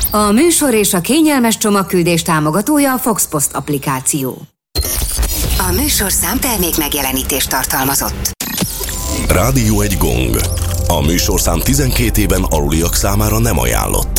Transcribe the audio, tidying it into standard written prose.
A műsor és a kényelmes csomagküldés támogatója a Foxpost applikáció. A műsor számtermék megjelenítést tartalmazott. Rádió egy gong. A műsorszám 12 éven aluliak számára nem ajánlott.